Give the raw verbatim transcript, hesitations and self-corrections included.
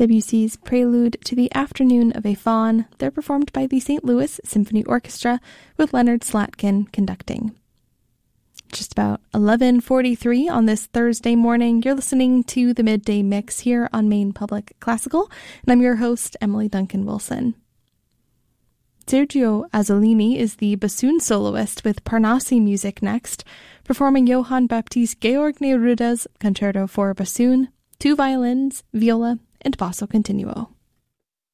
Debussy's Prelude to the Afternoon of a Faun. They're performed by the Saint Louis Symphony Orchestra with Leonard Slatkin conducting. Just about eleven forty-three on this Thursday morning, you're listening to the Midday Mix here on Maine Public Classical, and I'm your host, Emily Duncan Wilson. Sergio Azzolini is the bassoon soloist with Parnassi Music next, performing Johann Baptist Georg Neruda's Concerto for Bassoon, two violins, viola, and basso continuo.